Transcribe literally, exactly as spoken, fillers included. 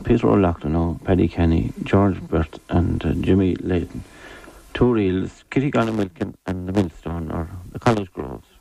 Peter O'Loughlin, no, Paddy Kenny, George Burt, and uh, Jimmy Layton. Two reels, Kitty Gunn and Wilkin and the Millstone, or the College Groves.